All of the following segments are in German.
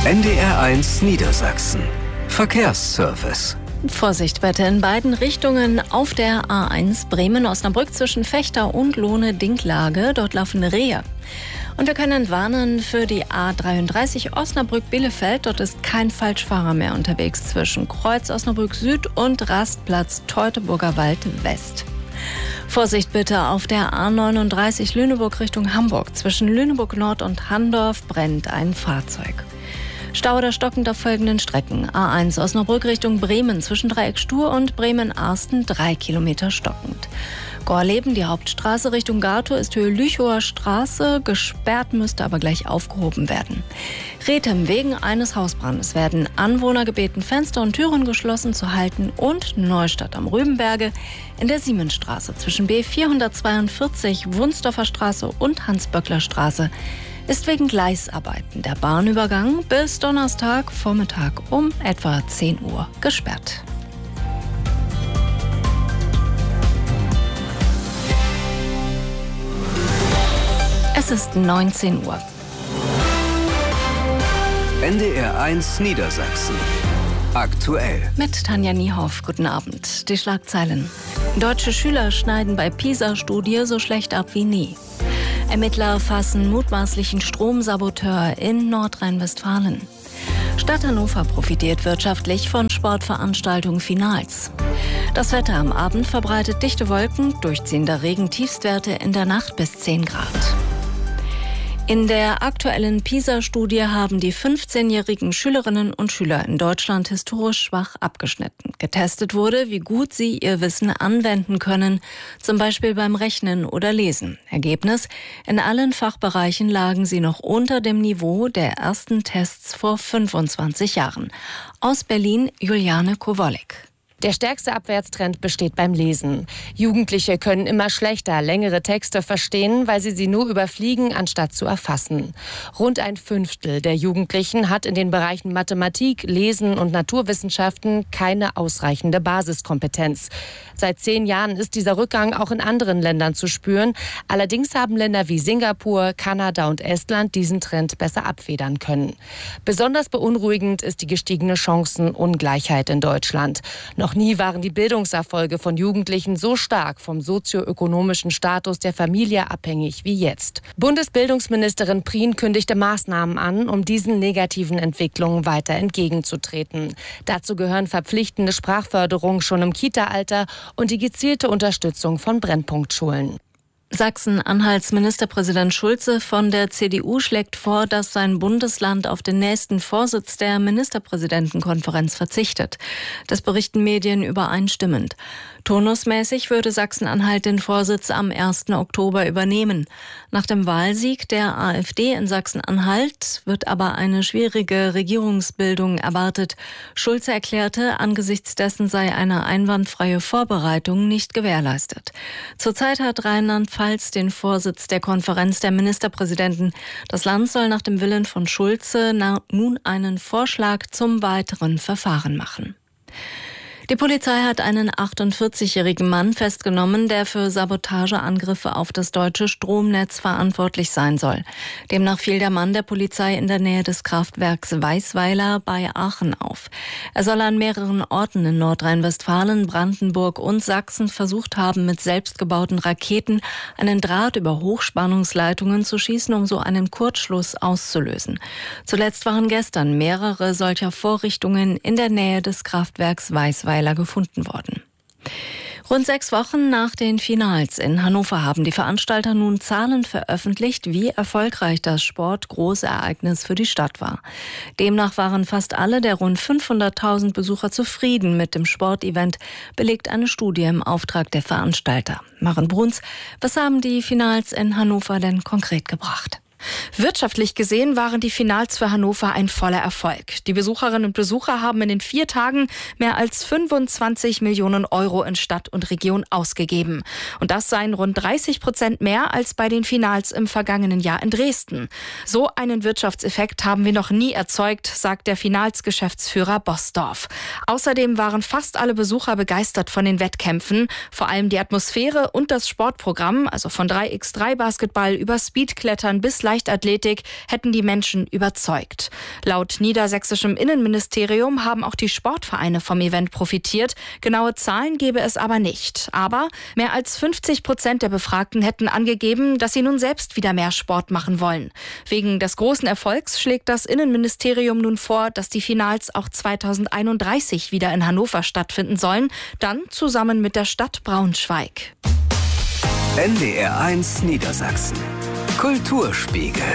NDR1 Niedersachsen. Verkehrsservice. Vorsicht bitte in beiden Richtungen auf der A1 Bremen-Osnabrück zwischen Vechta und Lohne-Dinklage. Dort laufen Rehe. Und wir können warnen für die A33 Osnabrück-Bielefeld. Dort ist kein Falschfahrer mehr unterwegs zwischen Kreuz Osnabrück Süd und Rastplatz Teutoburger Wald West. Vorsicht bitte auf der A39 Lüneburg Richtung Hamburg. Zwischen Lüneburg Nord und Handorf brennt ein Fahrzeug. Stau oder stockend auf folgenden Strecken. A1 Osnabrück Richtung Bremen zwischen Dreieck Stur und Bremen-Arsten 3 Kilometer stockend. Gorleben, die Hauptstraße Richtung Gatow, ist Höhe Lüchower Straße gesperrt, müsste aber gleich aufgehoben werden. Rethem, wegen eines Hausbrandes werden Anwohner gebeten, Fenster und Türen geschlossen zu halten, und Neustadt am Rübenberge in der Siemensstraße zwischen B442 Wunsdorfer Straße und Hans-Böckler-Straße ist wegen Gleisarbeiten der Bahnübergang bis Donnerstag Vormittag um etwa 10 Uhr gesperrt. Es ist 19 Uhr. NDR1 Niedersachsen. Aktuell. Mit Tanja Niehoff. Guten Abend. Die Schlagzeilen. Deutsche Schüler schneiden bei PISA-Studie so schlecht ab wie nie. Ermittler fassen mutmaßlichen Stromsaboteur in Nordrhein-Westfalen. Stadt Hannover profitiert wirtschaftlich von Sportveranstaltungen Finals. Das Wetter am Abend verbreitet dichte Wolken, durchziehender Regen, Tiefstwerte in der Nacht bis 10 Grad. In der aktuellen PISA-Studie haben die 15-jährigen Schülerinnen und Schüler in Deutschland historisch schwach abgeschnitten. Getestet wurde, wie gut sie ihr Wissen anwenden können, zum Beispiel beim Rechnen oder Lesen. Ergebnis: In allen Fachbereichen lagen sie noch unter dem Niveau der ersten Tests vor 25 Jahren. Aus Berlin Juliane Kowalik. Der stärkste Abwärtstrend besteht beim Lesen. Jugendliche können immer schlechter längere Texte verstehen, weil sie nur überfliegen, anstatt zu erfassen. Rund ein Fünftel der Jugendlichen hat in den Bereichen Mathematik, Lesen und Naturwissenschaften keine ausreichende Basiskompetenz. Seit 10 Jahren ist dieser Rückgang auch in anderen Ländern zu spüren. Allerdings haben Länder wie Singapur, Kanada und Estland diesen Trend besser abfedern können. Besonders beunruhigend ist die gestiegene Chancenungleichheit in Deutschland. Noch nie waren die Bildungserfolge von Jugendlichen so stark vom sozioökonomischen Status der Familie abhängig wie jetzt. Bundesbildungsministerin Prien kündigte Maßnahmen an, um diesen negativen Entwicklungen weiter entgegenzutreten. Dazu gehören verpflichtende Sprachförderung schon im Kita-Alter und die gezielte Unterstützung von Brennpunktschulen. Sachsen-Anhalts Ministerpräsident Schulze von der CDU schlägt vor, dass sein Bundesland auf den nächsten Vorsitz der Ministerpräsidentenkonferenz verzichtet. Das berichten Medien übereinstimmend. Turnusmäßig würde Sachsen-Anhalt den Vorsitz am 1. Oktober übernehmen. Nach dem Wahlsieg der AfD in Sachsen-Anhalt wird aber eine schwierige Regierungsbildung erwartet. Schulze erklärte, angesichts dessen sei eine einwandfreie Vorbereitung nicht gewährleistet. Zurzeit hat Rheinland-Pfalz den Vorsitz der Konferenz der Ministerpräsidenten. Das Land soll nach dem Willen von Schulze nun einen Vorschlag zum weiteren Verfahren machen. Die Polizei hat einen 48-jährigen Mann festgenommen, der für Sabotageangriffe auf das deutsche Stromnetz verantwortlich sein soll. Demnach fiel der Mann der Polizei in der Nähe des Kraftwerks Weißweiler bei Aachen auf. Er soll an mehreren Orten in Nordrhein-Westfalen, Brandenburg und Sachsen versucht haben, mit selbstgebauten Raketen einen Draht über Hochspannungsleitungen zu schießen, um so einen Kurzschluss auszulösen. Zuletzt waren gestern mehrere solcher Vorrichtungen in der Nähe des Kraftwerks Weißweiler gefunden worden. Rund 6 Wochen nach den Finals in Hannover haben die Veranstalter nun Zahlen veröffentlicht, wie erfolgreich das Sportgroßereignis für die Stadt war. Demnach waren fast alle der rund 500.000 Besucher zufrieden mit dem Sportevent, belegt eine Studie im Auftrag der Veranstalter. Maren Bruns, was haben die Finals in Hannover denn konkret gebracht? Wirtschaftlich gesehen waren die Finals für Hannover ein voller Erfolg. Die Besucherinnen und Besucher haben in den 4 Tagen mehr als 25 Millionen Euro in Stadt und Region ausgegeben. Und das seien rund 30% mehr als bei den Finals im vergangenen Jahr in Dresden. So einen Wirtschaftseffekt haben wir noch nie erzeugt, sagt der Finals-Geschäftsführer Bosdorf. Außerdem waren fast alle Besucher begeistert von den Wettkämpfen. Vor allem die Atmosphäre und das Sportprogramm, also von 3x3 Basketball über Speedklettern bis Leichtathletik hätten die Menschen überzeugt. Laut niedersächsischem Innenministerium haben auch die Sportvereine vom Event profitiert. Genaue Zahlen gäbe es aber nicht. Aber mehr als 50% der Befragten hätten angegeben, dass sie nun selbst wieder mehr Sport machen wollen. Wegen des großen Erfolgs schlägt das Innenministerium nun vor, dass die Finals auch 2031 wieder in Hannover stattfinden sollen, dann zusammen mit der Stadt Braunschweig. NDR1 Niedersachsen. Kulturspiegel.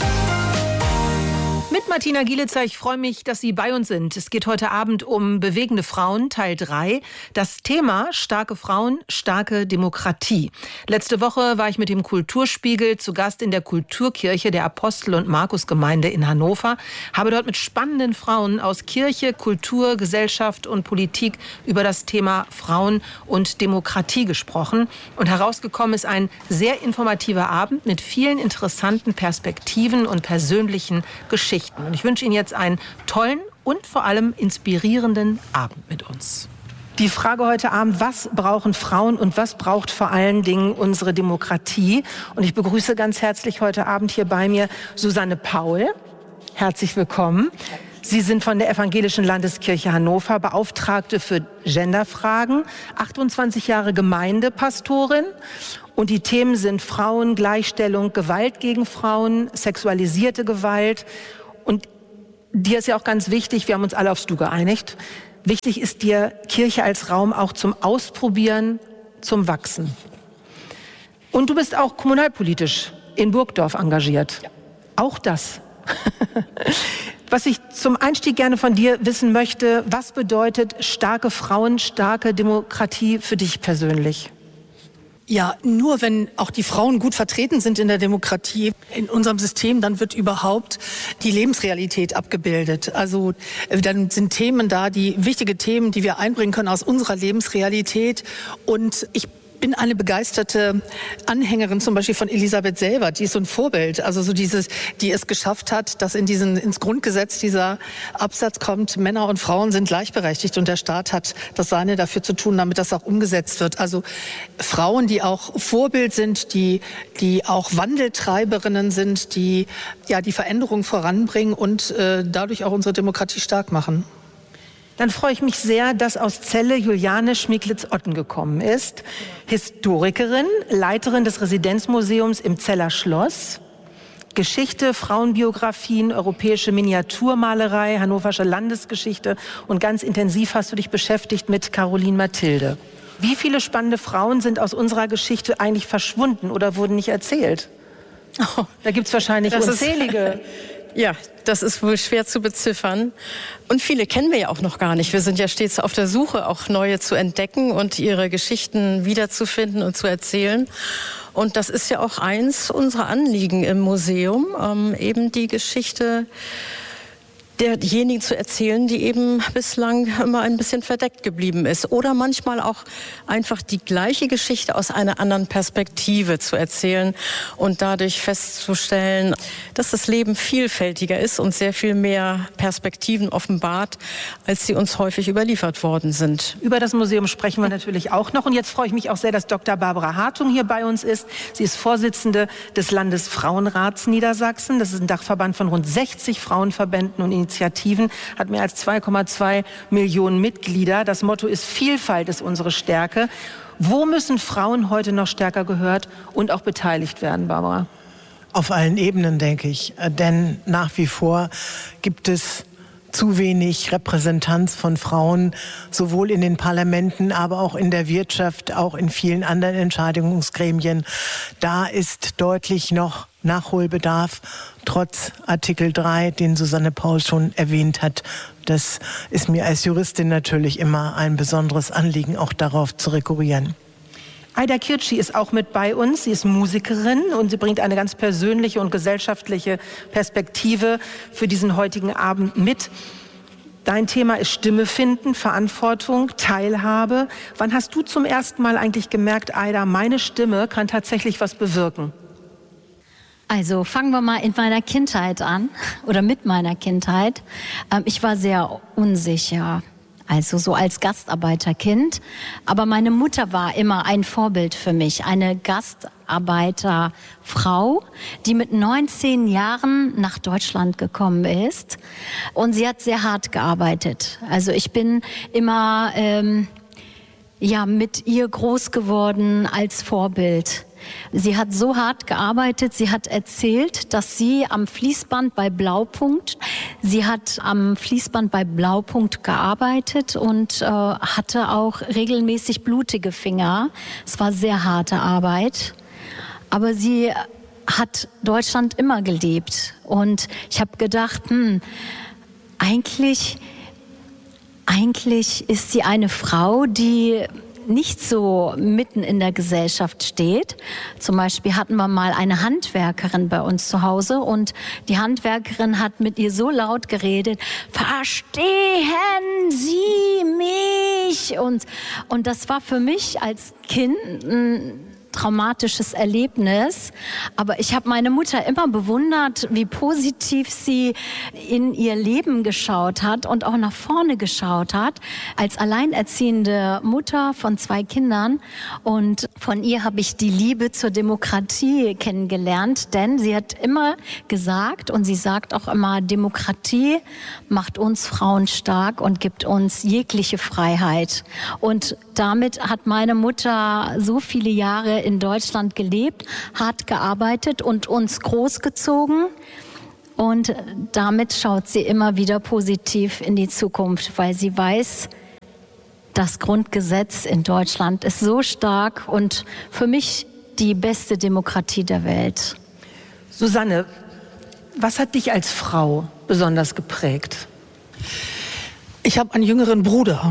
Mit Martina Gielitzer, ich freue mich, dass Sie bei uns sind. Es geht heute Abend um bewegende Frauen, Teil 3. Das Thema: starke Frauen, starke Demokratie. Letzte Woche war ich mit dem Kulturspiegel zu Gast in der Kulturkirche der Apostel- und Markusgemeinde in Hannover. Habe dort mit spannenden Frauen aus Kirche, Kultur, Gesellschaft und Politik über das Thema Frauen und Demokratie gesprochen. Und herausgekommen ist ein sehr informativer Abend mit vielen interessanten Perspektiven und persönlichen Geschichten. Und ich wünsche Ihnen jetzt einen tollen und vor allem inspirierenden Abend mit uns. Die Frage heute Abend: Was brauchen Frauen und was braucht vor allen Dingen unsere Demokratie? Und ich begrüße ganz herzlich heute Abend hier bei mir Susanne Paul. Herzlich willkommen. Sie sind von der Evangelischen Landeskirche Hannover Beauftragte für Genderfragen, 28 Jahre Gemeindepastorin. Und die Themen sind Frauen, Gleichstellung, Gewalt gegen Frauen, sexualisierte Gewalt. Und dir ist ja auch ganz wichtig, wir haben uns alle aufs Du geeinigt, wichtig ist dir Kirche als Raum auch zum Ausprobieren, zum Wachsen. Und du bist auch kommunalpolitisch in Burgdorf engagiert. Ja. Auch das. Was ich zum Einstieg gerne von dir wissen möchte: Was bedeutet starke Frauen, starke Demokratie für dich persönlich? Ja, nur wenn auch die Frauen gut vertreten sind in der Demokratie, in unserem System, dann wird überhaupt die Lebensrealität abgebildet. Also dann sind Themen da, wichtige Themen, die wir einbringen können aus unserer Lebensrealität. Und ich bin eine begeisterte Anhängerin zum Beispiel von Elisabeth Selbert, die ist so ein Vorbild, also so die es geschafft hat, dass ins Grundgesetz dieser Absatz kommt: Männer und Frauen sind gleichberechtigt und der Staat hat das Seine dafür zu tun, damit das auch umgesetzt wird. Also Frauen, die auch Vorbild sind, die auch Wandeltreiberinnen sind, die die Veränderung voranbringen und dadurch auch unsere Demokratie stark machen. Dann freue ich mich sehr, dass aus Celle Juliane Schmieglitz-Otten gekommen ist. Historikerin, Leiterin des Residenzmuseums im Celler Schloss. Geschichte, Frauenbiografien, europäische Miniaturmalerei, hannoversche Landesgeschichte. Und ganz intensiv hast du dich beschäftigt mit Caroline Mathilde. Wie viele spannende Frauen sind aus unserer Geschichte eigentlich verschwunden oder wurden nicht erzählt? Oh, da gibt es wahrscheinlich unzählige. Ja, das ist wohl schwer zu beziffern. Und viele kennen wir ja auch noch gar nicht. Wir sind ja stets auf der Suche, auch neue zu entdecken und ihre Geschichten wiederzufinden und zu erzählen. Und das ist ja auch eins unserer Anliegen im Museum, eben die Geschichte derjenigen zu erzählen, die eben bislang immer ein bisschen verdeckt geblieben ist. Oder manchmal auch einfach die gleiche Geschichte aus einer anderen Perspektive zu erzählen und dadurch festzustellen, dass das Leben vielfältiger ist und sehr viel mehr Perspektiven offenbart, als sie uns häufig überliefert worden sind. Über das Museum sprechen wir natürlich auch noch. Und jetzt freue ich mich auch sehr, dass Dr. Barbara Hartung hier bei uns ist. Sie ist Vorsitzende des Landesfrauenrats Niedersachsen. Das ist ein Dachverband von rund 60 Frauenverbänden und Initiativen, hat mehr als 2,2 Millionen Mitglieder. Das Motto ist: Vielfalt ist unsere Stärke. Wo müssen Frauen heute noch stärker gehört und auch beteiligt werden, Barbara? Auf allen Ebenen, denke ich. Denn nach wie vor gibt es zu wenig Repräsentanz von Frauen, sowohl in den Parlamenten, aber auch in der Wirtschaft, auch in vielen anderen Entscheidungsgremien. Da ist deutlich noch Nachholbedarf, trotz Artikel 3, den Susanne Paul schon erwähnt hat. Das ist mir als Juristin natürlich immer ein besonderes Anliegen, auch darauf zu rekurrieren. Aida Kirci ist auch mit bei uns. Sie ist Musikerin und sie bringt eine ganz persönliche und gesellschaftliche Perspektive für diesen heutigen Abend mit. Dein Thema ist Stimme finden, Verantwortung, Teilhabe. Wann hast du zum ersten Mal eigentlich gemerkt, Aida, meine Stimme kann tatsächlich was bewirken? Also fangen wir mal in meiner Kindheit an oder mit meiner Kindheit. Ich war sehr unsicher. Also so als Gastarbeiterkind. Aber meine Mutter war immer ein Vorbild für mich. Eine Gastarbeiterfrau, die mit 19 Jahren nach Deutschland gekommen ist. Und sie hat sehr hart gearbeitet. Also ich bin immer mit ihr groß geworden als Vorbild. Sie hat so hart gearbeitet, sie hat erzählt, dass sie am Fließband bei Blaupunkt gearbeitet und hatte auch regelmäßig blutige Finger. Es war sehr harte Arbeit, aber sie hat Deutschland immer geliebt. Und ich habe gedacht, eigentlich ist sie eine Frau, die nicht so mitten in der Gesellschaft steht. Zum Beispiel hatten wir mal eine Handwerkerin bei uns zu Hause und die Handwerkerin hat mit ihr so laut geredet, verstehen Sie mich? Und das war für mich als Kind ein traumatisches Erlebnis. Aber ich habe meine Mutter immer bewundert, wie positiv sie in ihr Leben geschaut hat und auch nach vorne geschaut hat, als alleinerziehende Mutter von 2 Kindern. Und von ihr habe ich die Liebe zur Demokratie kennengelernt, denn sie hat immer gesagt, und sie sagt auch immer, Demokratie macht uns Frauen stark und gibt uns jegliche Freiheit. Und damit hat meine Mutter so viele Jahre in Deutschland gelebt, hart gearbeitet und uns großgezogen. Und damit schaut sie immer wieder positiv in die Zukunft, weil sie weiß, das Grundgesetz in Deutschland ist so stark und für mich die beste Demokratie der Welt. Susanne, was hat dich als Frau besonders geprägt? Ich habe einen jüngeren Bruder,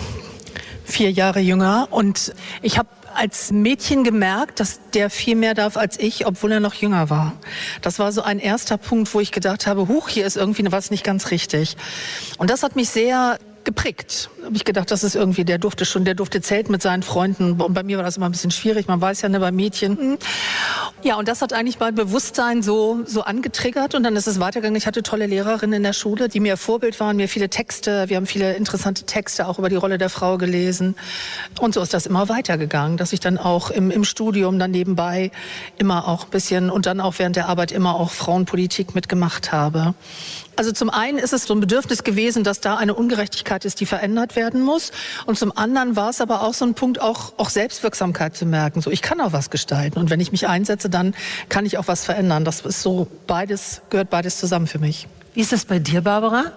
4 Jahre jünger, und ich habe als Mädchen gemerkt, dass der viel mehr darf als ich, obwohl er noch jünger war. Das war so ein erster Punkt, wo ich gedacht habe, hier ist irgendwie was nicht ganz richtig. Und das hat mich sehr geprägt. Habe ich gedacht, das ist irgendwie, der durfte zelten mit seinen Freunden. Und bei mir war das immer ein bisschen schwierig. Man weiß ja, bei Mädchen. Ja, und das hat eigentlich mein Bewusstsein so angetriggert. Und dann ist es weitergegangen. Ich hatte tolle Lehrerinnen in der Schule, die mir Vorbild waren, wir haben viele interessante Texte auch über die Rolle der Frau gelesen. Und so ist das immer weitergegangen, dass ich dann auch im Studium dann nebenbei immer auch ein bisschen und dann auch während der Arbeit immer auch Frauenpolitik mitgemacht habe. Also zum einen ist es so ein Bedürfnis gewesen, dass da eine Ungerechtigkeit ist, die verändert werden muss. Und zum anderen war es aber auch so ein Punkt, auch Selbstwirksamkeit zu merken. So, ich kann auch was gestalten. Und wenn ich mich einsetze, dann kann ich auch was verändern. Das ist so gehört beides zusammen für mich. Wie ist das bei dir, Barbara?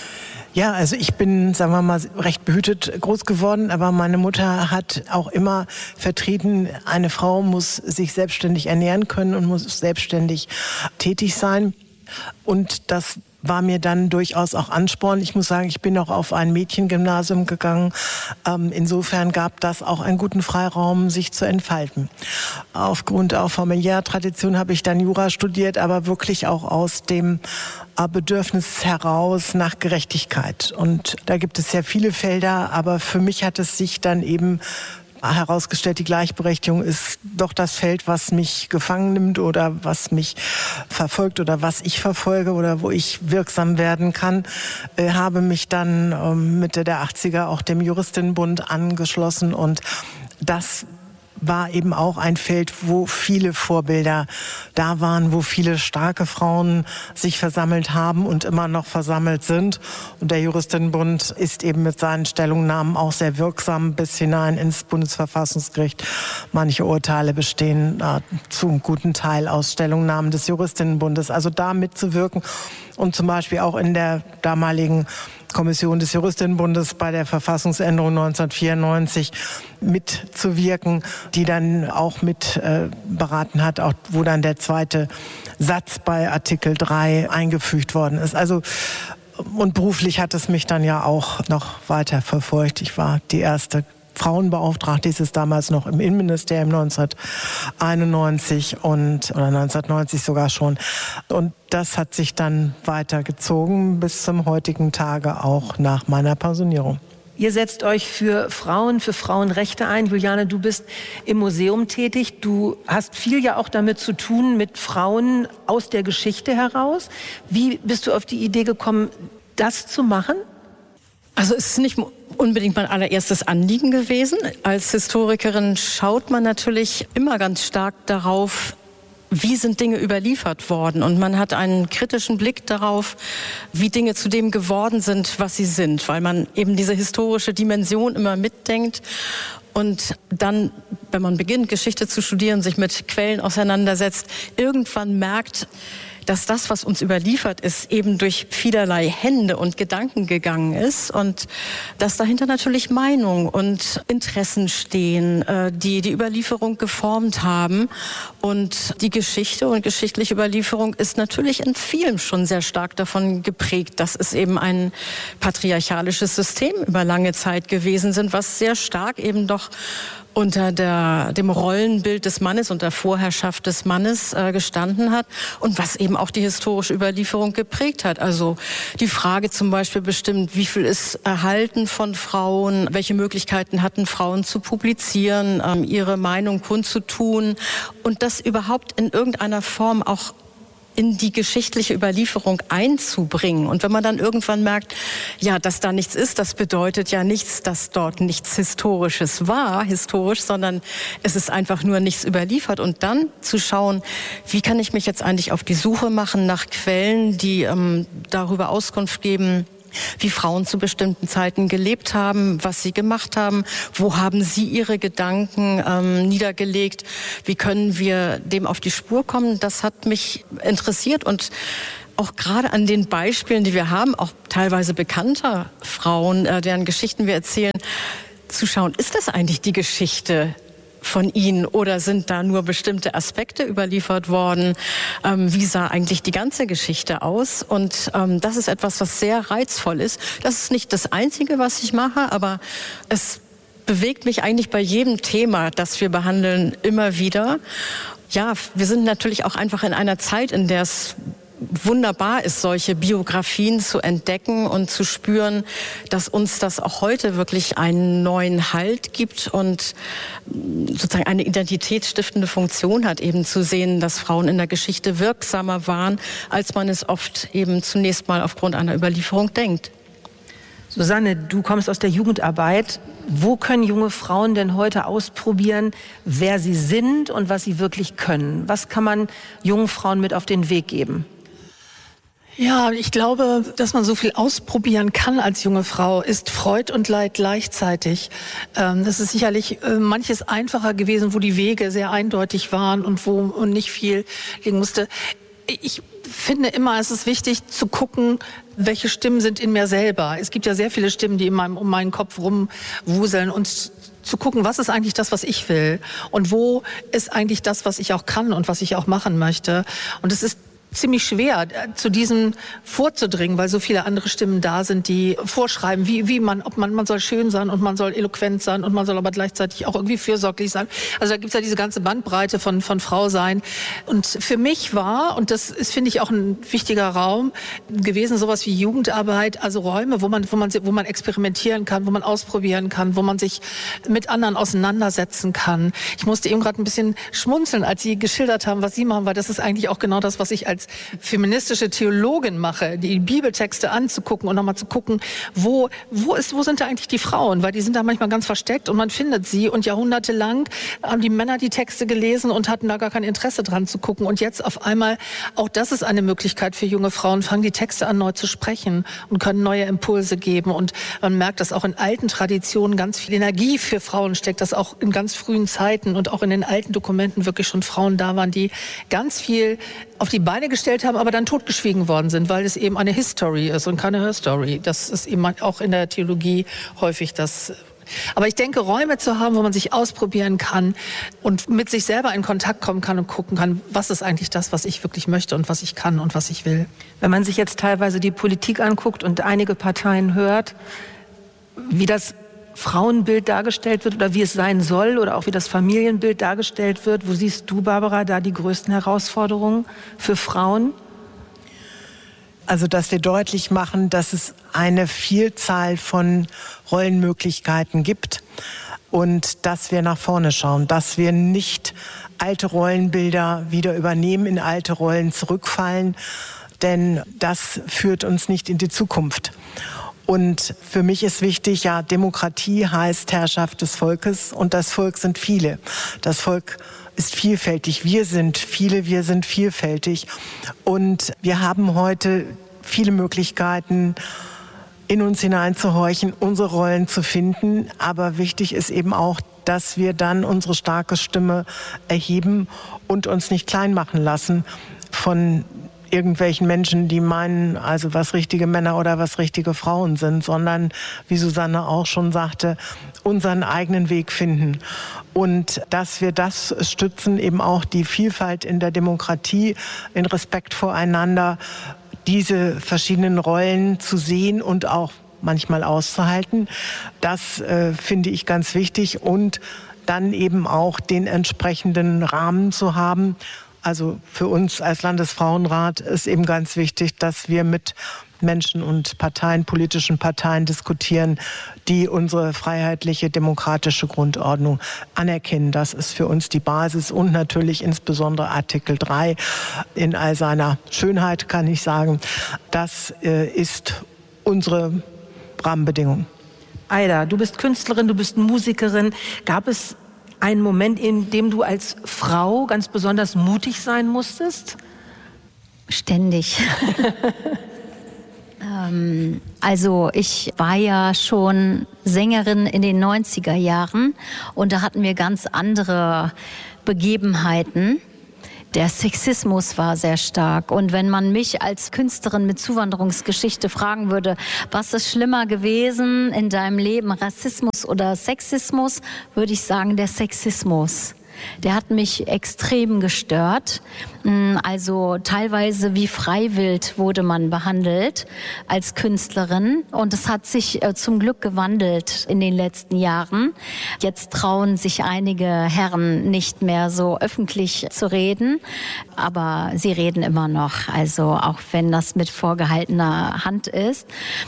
Ja, also ich bin, sagen wir mal, recht behütet groß geworden, aber meine Mutter hat auch immer vertreten, eine Frau muss sich selbstständig ernähren können und muss selbstständig tätig sein. Und das war mir dann durchaus auch Ansporn. Ich muss sagen, ich bin auch auf ein Mädchengymnasium gegangen. Insofern gab das auch einen guten Freiraum, sich zu entfalten. Aufgrund auch familiärer Tradition habe ich dann Jura studiert, aber wirklich auch aus dem Bedürfnis heraus nach Gerechtigkeit. Und da gibt es ja viele Felder, aber für mich hat es sich dann eben herausgestellt, die Gleichberechtigung ist doch das Feld, was mich gefangen nimmt oder was mich verfolgt oder was ich verfolge oder wo ich wirksam werden kann. Habe mich dann Mitte der 80er auch dem Juristinnenbund angeschlossen und das war eben auch ein Feld, wo viele Vorbilder da waren, wo viele starke Frauen sich versammelt haben und immer noch versammelt sind. Und der Juristinnenbund ist eben mit seinen Stellungnahmen auch sehr wirksam bis hinein ins Bundesverfassungsgericht. Manche Urteile bestehen zum guten Teil aus Stellungnahmen des Juristinnenbundes. Also da mitzuwirken und zum Beispiel auch in der damaligen Kommission des Juristinnenbundes bei der Verfassungsänderung 1994 mitzuwirken, die dann auch mit beraten hat, auch wo dann der zweite Satz bei Artikel 3 eingefügt worden ist. Also und beruflich hat es mich dann ja auch noch weiter verfolgt. Ich war die erste Frauenbeauftragte, hieß es damals noch im Innenministerium 1991 oder 1990 sogar schon. Und das hat sich dann weitergezogen bis zum heutigen Tage, auch nach meiner Pensionierung. Ihr setzt euch für Frauenrechte ein. Juliane, du bist im Museum tätig. Du hast viel ja auch damit zu tun, mit Frauen aus der Geschichte heraus. Wie bist du auf die Idee gekommen, das zu machen? Also es ist nicht unbedingt mein allererstes Anliegen gewesen. Als Historikerin schaut man natürlich immer ganz stark darauf, wie sind Dinge überliefert worden? Und man hat einen kritischen Blick darauf, wie Dinge zu dem geworden sind, was sie sind, weil man eben diese historische Dimension immer mitdenkt. Und dann, wenn man beginnt, Geschichte zu studieren, sich mit Quellen auseinandersetzt, irgendwann merkt, dass das, was uns überliefert ist, eben durch vielerlei Hände und Gedanken gegangen ist und dass dahinter natürlich Meinungen und Interessen stehen, die die Überlieferung geformt haben. Und die Geschichte und geschichtliche Überlieferung ist natürlich in vielem schon sehr stark davon geprägt, dass es eben ein patriarchalisches System über lange Zeit gewesen sind, was sehr stark eben doch unter dem Rollenbild des Mannes und der Vorherrschaft des Mannes gestanden hat und was eben auch die historische Überlieferung geprägt hat. Also die Frage zum Beispiel bestimmt, wie viel ist erhalten von Frauen, welche Möglichkeiten hatten Frauen zu publizieren, ihre Meinung kundzutun und das überhaupt in irgendeiner Form auch in die geschichtliche Überlieferung einzubringen. Und wenn man dann irgendwann merkt, ja, dass da nichts ist, das bedeutet ja nichts, dass dort nichts Historisches war, historisch, sondern es ist einfach nur nichts überliefert. Und dann zu schauen, wie kann ich mich jetzt eigentlich auf die Suche machen nach Quellen, die darüber Auskunft geben, wie Frauen zu bestimmten Zeiten gelebt haben, was sie gemacht haben, wo haben sie ihre Gedanken niedergelegt, wie können wir dem auf die Spur kommen, das hat mich interessiert und auch gerade an den Beispielen, die wir haben, auch teilweise bekannter Frauen, deren Geschichten wir erzählen, zu schauen, ist das eigentlich die Geschichte von ihnen oder sind da nur bestimmte Aspekte überliefert worden? Wie sah eigentlich die ganze Geschichte aus? Und das ist etwas, was sehr reizvoll ist. Das ist nicht das Einzige, was ich mache, aber es bewegt mich eigentlich bei jedem Thema, das wir behandeln, immer wieder. Ja, wir sind natürlich auch einfach in einer Zeit, in der es wunderbar ist, solche Biografien zu entdecken und zu spüren, dass uns das auch heute wirklich einen neuen Halt gibt und sozusagen eine identitätsstiftende Funktion hat, eben zu sehen, dass Frauen in der Geschichte wirksamer waren, als man es oft eben zunächst mal aufgrund einer Überlieferung denkt. Susanne, du kommst aus der Jugendarbeit. Wo können junge Frauen denn heute ausprobieren, wer sie sind und was sie wirklich können? Was kann man jungen Frauen mit auf den Weg geben? Ja, ich glaube, dass man so viel ausprobieren kann als junge Frau, ist Freud und Leid gleichzeitig. Das ist sicherlich manches einfacher gewesen, wo die Wege sehr eindeutig waren und wo nicht viel liegen musste. Ich finde immer, es ist wichtig zu gucken, welche Stimmen sind in mir selber. Es gibt ja sehr viele Stimmen, die um meinen Kopf rumwuseln und zu gucken, was ist eigentlich das, was ich will und wo ist eigentlich das, was ich auch kann und was ich auch machen möchte. Und es ist ziemlich schwer, zu diesem vorzudringen, weil so viele andere Stimmen da sind, die vorschreiben, man soll schön sein und man soll eloquent sein und man soll aber gleichzeitig auch irgendwie fürsorglich sein. Also da gibt's ja diese ganze Bandbreite von Frau sein. Und für mich war, und das ist, finde ich, auch ein wichtiger Raum gewesen, sowas wie Jugendarbeit, also Räume, wo man experimentieren kann, wo man ausprobieren kann, wo man sich mit anderen auseinandersetzen kann. Ich musste eben gerade ein bisschen schmunzeln, als Sie geschildert haben, was Sie machen, weil das ist eigentlich auch genau das, was ich als feministische Theologin mache, die Bibeltexte anzugucken und nochmal zu gucken, wo sind da eigentlich die Frauen? Weil die sind da manchmal ganz versteckt und man findet sie und jahrhundertelang haben die Männer die Texte gelesen und hatten da gar kein Interesse dran zu gucken. Und jetzt auf einmal, auch das ist eine Möglichkeit für junge Frauen, fangen die Texte an neu zu sprechen und können neue Impulse geben. Und man merkt, dass auch in alten Traditionen ganz viel Energie für Frauen steckt, dass auch in ganz frühen Zeiten und auch in den alten Dokumenten wirklich schon Frauen da waren, die ganz viel auf die Beine gestellt haben, aber dann totgeschwiegen worden sind, weil es eben eine History ist und keine Herstory. Das ist eben auch in der Theologie häufig das. Aber ich denke, Räume zu haben, wo man sich ausprobieren kann und mit sich selber in Kontakt kommen kann und gucken kann, was ist eigentlich das, was ich wirklich möchte und was ich kann und was ich will. Wenn man sich jetzt teilweise die Politik anguckt und einige Parteien hört, wie das Frauenbild dargestellt wird oder wie es sein soll oder auch wie das Familienbild dargestellt wird. Wo siehst du, Barbara, da die größten Herausforderungen für Frauen? Also, dass wir deutlich machen, dass es eine Vielzahl von Rollenmöglichkeiten gibt und dass wir nach vorne schauen, dass wir nicht alte Rollenbilder wieder übernehmen, in alte Rollen zurückfallen, denn das führt uns nicht in die Zukunft. Und für mich ist wichtig, ja, Demokratie heißt Herrschaft des Volkes und das Volk sind viele. Das Volk ist vielfältig. Wir sind viele, wir sind vielfältig. Und wir haben heute viele Möglichkeiten, in uns hineinzuhorchen, unsere Rollen zu finden. Aber wichtig ist eben auch, dass wir dann unsere starke Stimme erheben und uns nicht klein machen lassen von irgendwelchen Menschen, die meinen, also was richtige Männer oder was richtige Frauen sind, sondern, wie Susanne auch schon sagte, unseren eigenen Weg finden. Und dass wir das stützen, eben auch die Vielfalt in der Demokratie, in Respekt voreinander, diese verschiedenen Rollen zu sehen und auch manchmal auszuhalten, das finde ich ganz wichtig. Und dann eben auch den entsprechenden Rahmen zu haben. Also für uns als Landesfrauenrat ist eben ganz wichtig, dass wir mit Menschen und Parteien, politischen Parteien diskutieren, die unsere freiheitliche, demokratische Grundordnung anerkennen. Das ist für uns die Basis und natürlich insbesondere Artikel 3 in all seiner Schönheit, kann ich sagen. Das ist unsere Rahmenbedingung. Aida, du bist Künstlerin, du bist Musikerin. Gab es einen Moment, in dem du als Frau ganz besonders mutig sein musstest? Ständig. Also ich war ja schon Sängerin in den 90er Jahren und da hatten wir ganz andere Begebenheiten. Der Sexismus war sehr stark. Und wenn man mich als Künstlerin mit Zuwanderungsgeschichte fragen würde, was ist schlimmer gewesen in deinem Leben, Rassismus oder Sexismus, würde ich sagen, der Sexismus. Der hat mich extrem gestört. Also teilweise wie freiwillig wurde man behandelt als Künstlerin. Und es hat sich zum Glück gewandelt in den letzten Jahren. Jetzt trauen sich einige Herren nicht mehr so öffentlich zu reden. Aber sie reden immer noch. Also auch wenn das mit vorgehaltener Hand ist.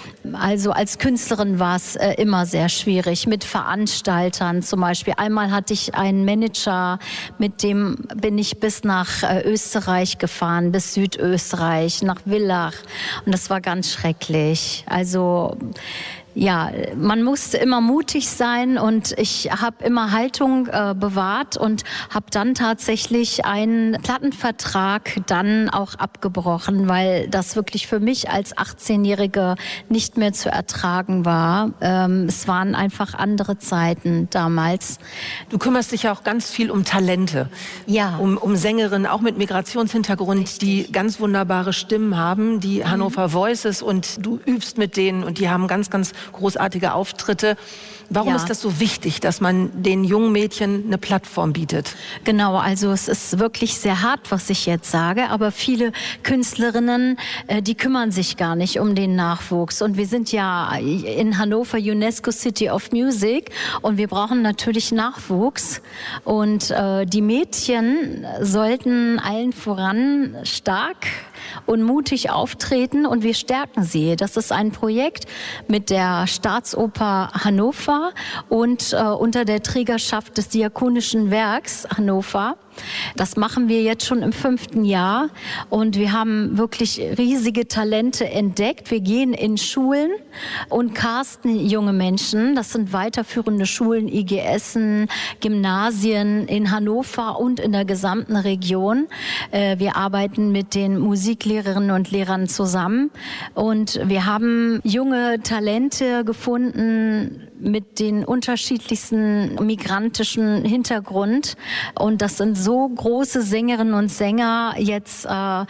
Also als Künstlerin war es immer sehr schwierig mit Veranstaltern zum Beispiel. Einmal hatte ich einen Manager, mit dem bin ich bis nach Österreich gefahren, bis Südösterreich, nach Villach. Und das war ganz schrecklich. Also ja, man musste immer mutig sein und ich habe immer Haltung bewahrt und habe dann tatsächlich einen Plattenvertrag dann auch abgebrochen, weil das wirklich für mich als 18-Jährige nicht mehr zu ertragen war. Es waren einfach andere Zeiten damals. Du kümmerst dich ja auch ganz viel um Talente, ja, um Sängerinnen, auch mit Migrationshintergrund, die ganz wunderbare Stimmen haben, die Hannover Voices, und du übst mit denen und die haben ganz, ganz großartige Auftritte. Warum ist das so wichtig, dass man den jungen Mädchen eine Plattform bietet? Genau, also es ist wirklich sehr hart, was ich jetzt sage, aber viele Künstlerinnen, die kümmern sich gar nicht um den Nachwuchs. Und wir sind ja in Hannover UNESCO City of Music und wir brauchen natürlich Nachwuchs. Und die Mädchen sollten allen voran stark und mutig auftreten und wir stärken sie. Das ist ein Projekt mit der Staatsoper Hannover und unter der Trägerschaft des Diakonischen Werks Hannover. Das machen wir jetzt schon im 5. Jahr und wir haben wirklich riesige Talente entdeckt. Wir gehen in Schulen und casten junge Menschen. Das sind weiterführende Schulen, IGSen, Gymnasien in Hannover und in der gesamten Region. Wir arbeiten mit den Musiklehrerinnen und Lehrern zusammen und wir haben junge Talente gefunden mit den unterschiedlichsten migrantischen Hintergrund und das sind so große Sängerinnen und Sänger. Jetzt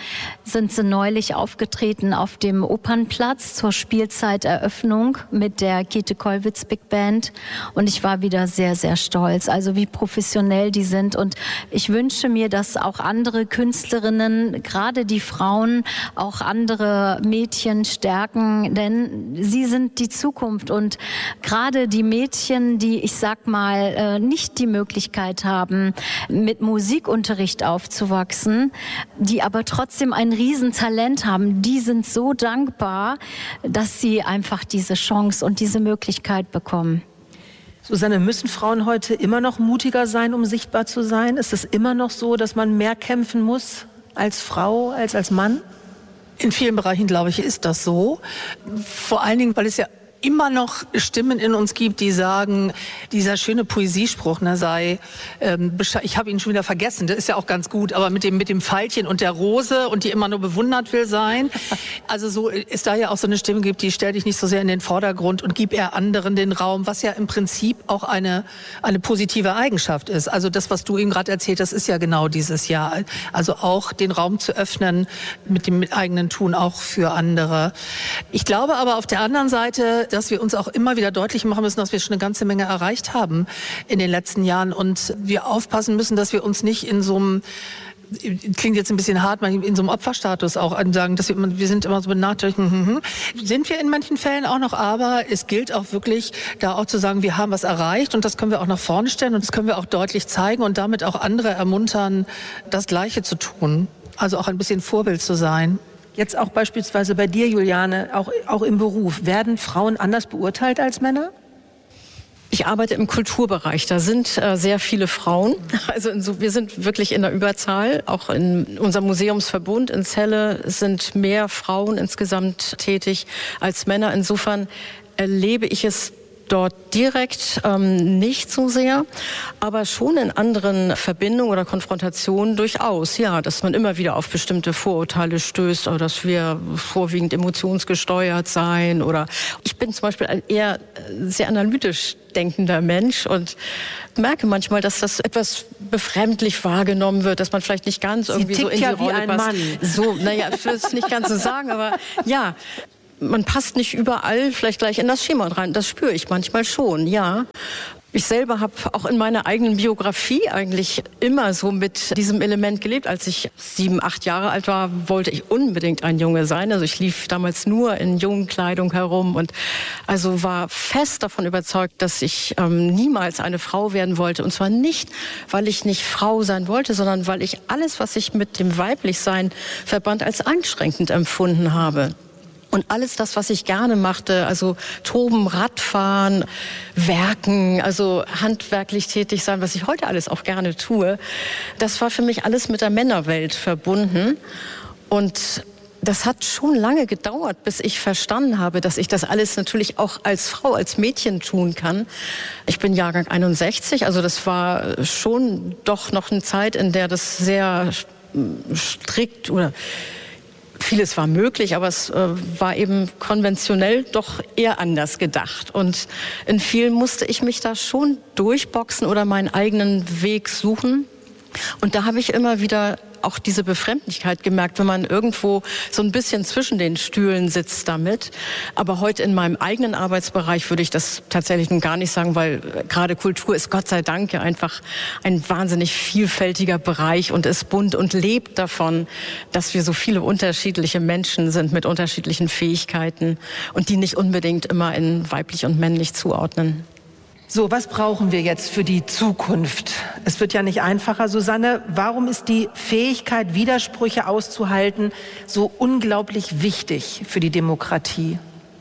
sind sie neulich aufgetreten auf dem Opernplatz zur Spielzeiteröffnung mit der Käthe-Kollwitz Big Band und ich war wieder sehr, sehr stolz, also wie professionell die sind und ich wünsche mir, dass auch andere Künstlerinnen, gerade die Frauen, auch andere Mädchen stärken, denn sie sind die Zukunft und gerade die Mädchen, die, ich sag mal, nicht die Möglichkeit haben, mit Musikunterricht aufzuwachsen, die aber trotzdem ein Riesentalent haben, die sind so dankbar, dass sie einfach diese Chance und diese Möglichkeit bekommen. Susanne, müssen Frauen heute immer noch mutiger sein, um sichtbar zu sein? Ist es immer noch so, dass man mehr kämpfen muss als Frau, als Mann? In vielen Bereichen, glaube ich, ist das so. Vor allen Dingen, weil es ja immer noch Stimmen in uns gibt, die sagen, dieser schöne Poesiespruch, ne, sei, ich habe ihn schon wieder vergessen, das ist ja auch ganz gut, aber mit dem Veilchen und der Rose und die immer nur bewundert will sein. Also so ist da ja auch so eine Stimme gibt, die stellt dich nicht so sehr in den Vordergrund und gib eher anderen den Raum, was ja im Prinzip auch eine positive Eigenschaft ist. Also das, was du eben gerade erzählt hast, ist ja genau dieses Jahr. Also auch den Raum zu öffnen mit dem eigenen Tun auch für andere. Ich glaube aber auf der anderen Seite, dass wir uns auch immer wieder deutlich machen müssen, dass wir schon eine ganze Menge erreicht haben in den letzten Jahren und wir aufpassen müssen, dass wir uns nicht in so einem, klingt jetzt ein bisschen hart, in so einem Opferstatus auch sagen, dass wir sind immer so benachteiligt. Sind wir in manchen Fällen auch noch, aber es gilt auch wirklich, da auch zu sagen, wir haben was erreicht und das können wir auch nach vorne stellen und das können wir auch deutlich zeigen und damit auch andere ermuntern, das Gleiche zu tun. Also auch ein bisschen Vorbild zu sein. Jetzt auch beispielsweise bei dir, Juliane, auch im Beruf. Werden Frauen anders beurteilt als Männer? Ich arbeite im Kulturbereich. Da sind sehr viele Frauen. Also wir sind wirklich in der Überzahl. Auch in unserem Museumsverbund in Celle sind mehr Frauen insgesamt tätig als Männer. Insofern erlebe ich es dort direkt nicht so sehr, aber schon in anderen Verbindungen oder Konfrontationen durchaus, ja, dass man immer wieder auf bestimmte Vorurteile stößt oder dass wir vorwiegend emotionsgesteuert seien oder ich bin zum Beispiel ein eher sehr analytisch denkender Mensch und merke manchmal, dass das etwas befremdlich wahrgenommen wird, dass man vielleicht nicht ganz irgendwie so in die Rolle passt. So, naja, ich will es nicht ganz so sagen, aber ja, man passt nicht überall vielleicht gleich in das Schema rein. Das spüre ich manchmal schon, ja. Ich selber habe auch in meiner eigenen Biografie eigentlich immer so mit diesem Element gelebt. Als ich 7, 8 Jahre alt war, wollte ich unbedingt ein Junge sein. Also ich lief damals nur in Jungenkleidung herum und also war fest davon überzeugt, dass ich niemals eine Frau werden wollte. Und zwar nicht, weil ich nicht Frau sein wollte, sondern weil ich alles, was ich mit dem Weiblichsein verband, als einschränkend empfunden habe. Und alles das, was ich gerne machte, also Toben, Radfahren, Werken, also handwerklich tätig sein, was ich heute alles auch gerne tue, das war für mich alles mit der Männerwelt verbunden. Und das hat schon lange gedauert, bis ich verstanden habe, dass ich das alles natürlich auch als Frau, als Mädchen tun kann. Ich bin Jahrgang 61, also das war schon doch noch eine Zeit, in der das sehr strikt oder vieles war möglich, aber es war eben konventionell doch eher anders gedacht. Und in vielen musste ich mich da schon durchboxen oder meinen eigenen Weg suchen. Und da habe ich immer wieder auch diese Befremdlichkeit gemerkt, wenn man irgendwo so ein bisschen zwischen den Stühlen sitzt damit. Aber heute in meinem eigenen Arbeitsbereich würde ich das tatsächlich nun gar nicht sagen, weil gerade Kultur ist Gott sei Dank ja einfach ein wahnsinnig vielfältiger Bereich und ist bunt und lebt davon, dass wir so viele unterschiedliche Menschen sind mit unterschiedlichen Fähigkeiten und die nicht unbedingt immer in weiblich und männlich zuordnen. So, was brauchen wir jetzt für die Zukunft? Es wird ja nicht einfacher. Susanne, warum ist die Fähigkeit, Widersprüche auszuhalten, so unglaublich wichtig für die Demokratie?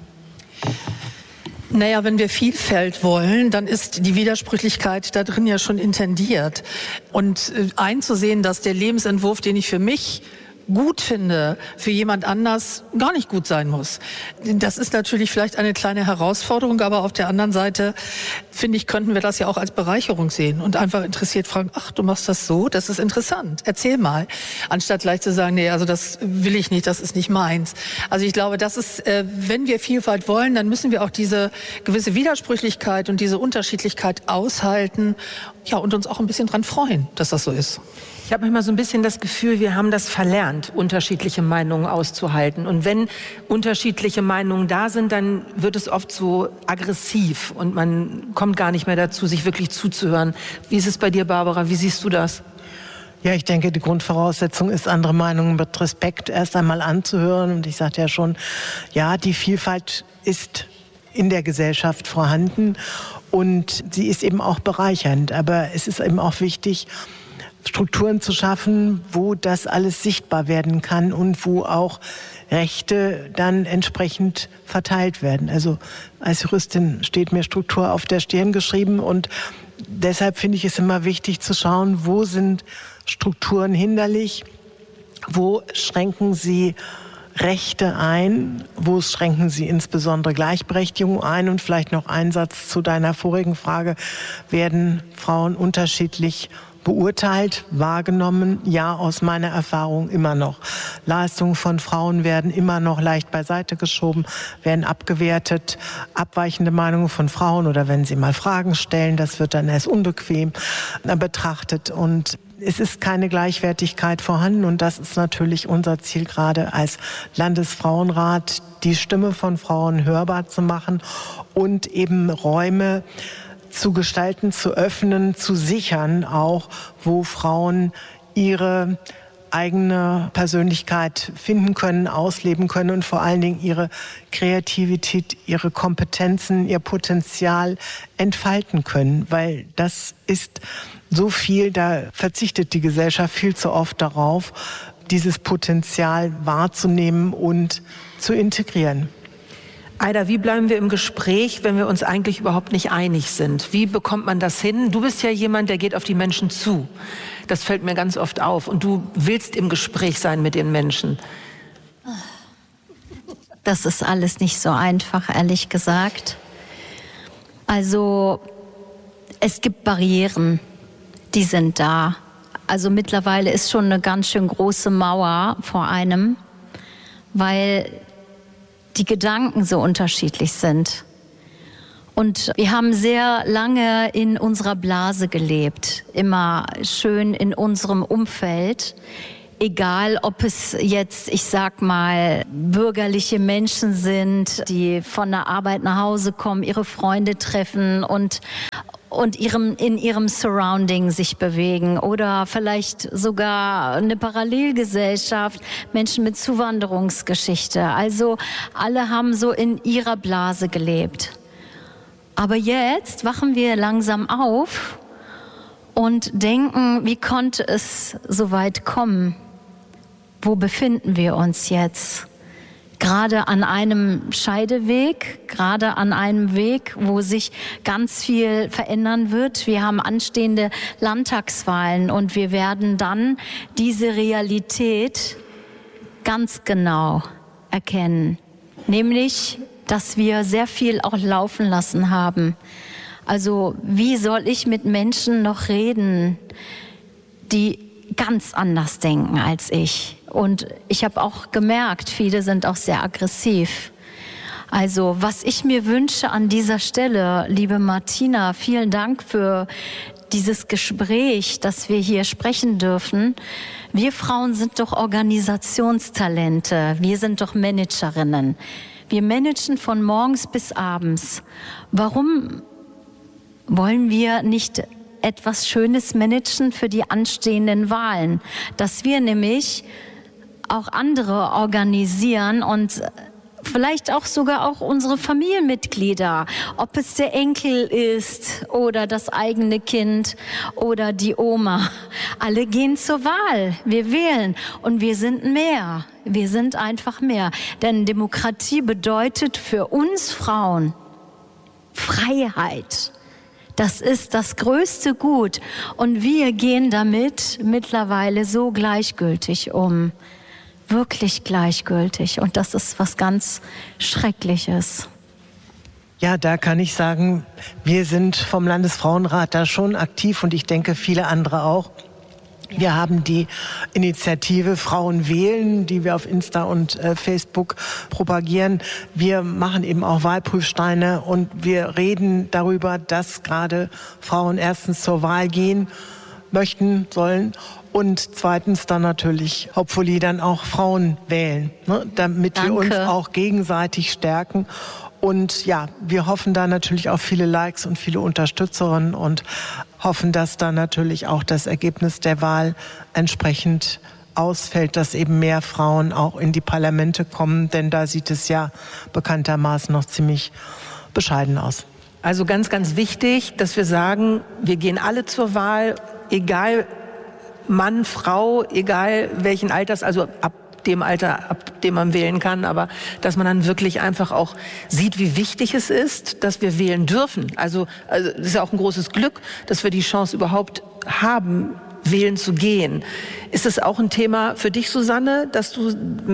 Naja, wenn wir Vielfalt wollen, dann ist die Widersprüchlichkeit da drin ja schon intendiert. Und einzusehen, dass der Lebensentwurf, den ich für mich gut finde, für jemand anders gar nicht gut sein muss. Das ist natürlich vielleicht eine kleine Herausforderung, aber auf der anderen Seite, finde ich, könnten wir das ja auch als Bereicherung sehen und einfach interessiert fragen, ach, du machst das so, das ist interessant, erzähl mal. Anstatt gleich zu sagen, nee, also das will ich nicht, das ist nicht meins. Also ich glaube, das ist, wenn wir Vielfalt wollen, dann müssen wir auch diese gewisse Widersprüchlichkeit und diese Unterschiedlichkeit aushalten, ja, und uns auch ein bisschen dran freuen, dass das so ist. Ich habe manchmal so ein bisschen das Gefühl, wir haben das verlernt, unterschiedliche Meinungen auszuhalten. Und wenn unterschiedliche Meinungen da sind, dann wird es oft so aggressiv und man kommt gar nicht mehr dazu, sich wirklich zuzuhören. Wie ist es bei dir, Barbara? Wie siehst du das? Ja, ich denke, die Grundvoraussetzung ist, andere Meinungen mit Respekt erst einmal anzuhören. Und ich sagte ja schon, ja, die Vielfalt ist in der Gesellschaft vorhanden und sie ist eben auch bereichernd. Aber es ist eben auch wichtig, Strukturen zu schaffen, wo das alles sichtbar werden kann und wo auch Rechte dann entsprechend verteilt werden. Also als Juristin steht mir Struktur auf der Stirn geschrieben und deshalb finde ich es immer wichtig zu schauen, wo sind Strukturen hinderlich, wo schränken sie Rechte ein? Wo schränken sie insbesondere Gleichberechtigung ein? Und vielleicht noch ein Satz zu deiner vorigen Frage. Werden Frauen unterschiedlich beurteilt, wahrgenommen? Ja, aus meiner Erfahrung immer noch. Leistungen von Frauen werden immer noch leicht beiseite geschoben, werden abgewertet. Abweichende Meinungen von Frauen oder wenn sie mal Fragen stellen, das wird dann erst unbequem betrachtet. Und es ist keine Gleichwertigkeit vorhanden und das ist natürlich unser Ziel gerade als Landesfrauenrat, die Stimme von Frauen hörbar zu machen und eben Räume zu gestalten, zu öffnen, zu sichern, auch wo Frauen ihre eigene Persönlichkeit finden können, ausleben können und vor allen Dingen ihre Kreativität, ihre Kompetenzen, ihr Potenzial entfalten können, weil das ist so viel, da verzichtet die Gesellschaft viel zu oft darauf, dieses Potenzial wahrzunehmen und zu integrieren. Aida, wie bleiben wir im Gespräch, wenn wir uns eigentlich überhaupt nicht einig sind? Wie bekommt man das hin? Du bist ja jemand, der geht auf die Menschen zu. Das fällt mir ganz oft auf. Und du willst im Gespräch sein mit den Menschen. Das ist alles nicht so einfach, ehrlich gesagt. Also, es gibt Barrieren, die sind da. Also mittlerweile ist schon eine ganz schön große Mauer vor einem, weil die Gedanken so unterschiedlich sind. Und wir haben sehr lange in unserer Blase gelebt, immer schön in unserem Umfeld. Egal, ob es jetzt, ich sag mal, bürgerliche Menschen sind, die von der Arbeit nach Hause kommen, ihre Freunde treffen und in ihrem Surrounding sich bewegen oder vielleicht sogar eine Parallelgesellschaft, Menschen mit Zuwanderungsgeschichte. Also alle haben so in ihrer Blase gelebt. Aber jetzt wachen wir langsam auf und denken, wie konnte es so weit kommen? Wo befinden wir uns jetzt? Gerade an einem Scheideweg, gerade an einem Weg, wo sich ganz viel verändern wird. Wir haben anstehende Landtagswahlen und wir werden dann diese Realität ganz genau erkennen. Nämlich, dass wir sehr viel auch laufen lassen haben. Also wie soll ich mit Menschen noch reden, die ganz anders denken als ich? Und ich habe auch gemerkt, viele sind auch sehr aggressiv. Also was ich mir wünsche an dieser Stelle, liebe Martina, vielen Dank für dieses Gespräch, dass wir hier sprechen dürfen. Wir Frauen sind doch Organisationstalente, wir sind doch Managerinnen. Wir managen von morgens bis abends. Warum wollen wir nicht etwas Schönes managen für die anstehenden Wahlen? Dass wir nämlich auch andere organisieren und vielleicht auch sogar auch unsere Familienmitglieder, ob es der Enkel ist oder das eigene Kind oder die Oma. Alle gehen zur Wahl. Wir wählen und wir sind mehr. Wir sind einfach mehr. Denn Demokratie bedeutet für uns Frauen Freiheit. Das ist das größte Gut. Und wir gehen damit mittlerweile so gleichgültig um. Wirklich gleichgültig. Und das ist was ganz Schreckliches. Ja, da kann ich sagen, wir sind vom Landesfrauenrat da schon aktiv und ich denke viele andere auch. Wir haben die Initiative Frauen wählen, die wir auf Insta und Facebook propagieren. Wir machen eben auch Wahlprüfsteine und wir reden darüber, dass gerade Frauen erstens zur Wahl gehen möchten, sollen und zweitens dann natürlich, hopefully dann auch Frauen wählen, ne, damit wir uns auch gegenseitig stärken. Und ja, wir hoffen da natürlich auf viele Likes und viele Unterstützerinnen und hoffen, dass da natürlich auch das Ergebnis der Wahl entsprechend ausfällt, dass eben mehr Frauen auch in die Parlamente kommen, denn da sieht es ja bekanntermaßen noch ziemlich bescheiden aus. Also ganz, ganz wichtig, dass wir sagen, wir gehen alle zur Wahl, egal Mann, Frau, egal welchen Alters, also ab dem Alter, ab dem man wählen kann, aber dass man dann wirklich einfach auch sieht, wie wichtig es ist, dass wir wählen dürfen. Also das ist ja auch ein großes Glück, dass wir die Chance überhaupt haben, wählen zu gehen. Ist es auch ein Thema für dich, Susanne, dass du mit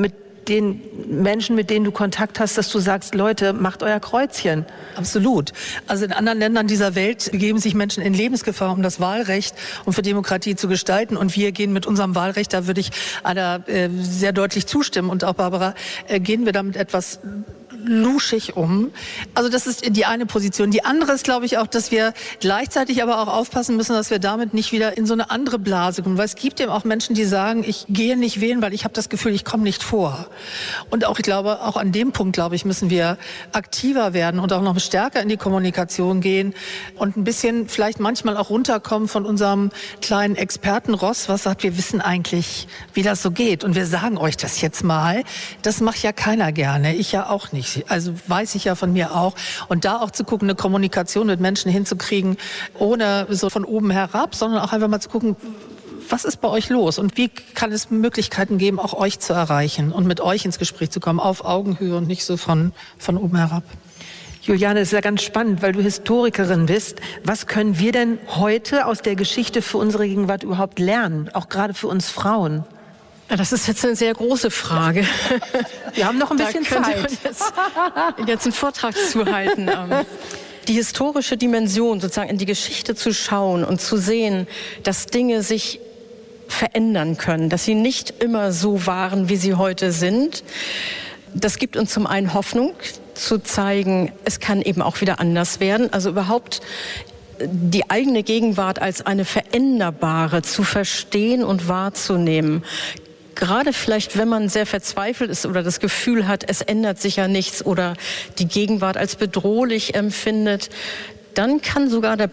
den Menschen, mit denen du Kontakt hast, dass du sagst, Leute, macht euer Kreuzchen? Absolut. Also in anderen Ländern dieser Welt begeben sich Menschen in Lebensgefahr, um das Wahlrecht und für Demokratie zu gestalten. Und wir gehen mit unserem Wahlrecht, da würde ich Anna sehr deutlich zustimmen und auch Barbara, gehen wir damit etwas luschig um. Also das ist die eine Position. Die andere ist, glaube ich, auch, dass wir gleichzeitig aber auch aufpassen müssen, dass wir damit nicht wieder in so eine andere Blase kommen. Weil es gibt eben auch Menschen, die sagen, ich gehe nicht wählen, weil ich habe das Gefühl, ich komme nicht vor. Und auch, ich glaube, auch an dem Punkt, glaube ich, müssen wir aktiver werden und auch noch stärker in die Kommunikation gehen und ein bisschen vielleicht manchmal auch runterkommen von unserem kleinen Expertenross, was sagt, wir wissen eigentlich, wie das so geht. Und wir sagen euch das jetzt mal. Das macht ja keiner gerne. Ich ja auch nicht. Also weiß ich ja von mir auch. Und da auch zu gucken, eine Kommunikation mit Menschen hinzukriegen, ohne so von oben herab, sondern auch einfach mal zu gucken, was ist bei euch los und wie kann es Möglichkeiten geben, auch euch zu erreichen und mit euch ins Gespräch zu kommen, auf Augenhöhe und nicht so von oben herab. Juliane, das ist ja ganz spannend, weil du Historikerin bist. Was können wir denn heute aus der Geschichte für unsere Gegenwart überhaupt lernen, auch gerade für uns Frauen? Ja, das ist jetzt eine sehr große Frage. Wir haben noch ein bisschen Zeit. Jetzt einen Vortrag zu halten. Die historische Dimension, sozusagen in die Geschichte zu schauen und zu sehen, dass Dinge sich verändern können, dass sie nicht immer so waren, wie sie heute sind. Das gibt uns zum einen Hoffnung, zu zeigen, es kann eben auch wieder anders werden. Also überhaupt die eigene Gegenwart als eine veränderbare zu verstehen und wahrzunehmen. Gerade vielleicht, wenn man sehr verzweifelt ist oder das Gefühl hat, es ändert sich ja nichts oder die Gegenwart als bedrohlich empfindet, dann kann sogar der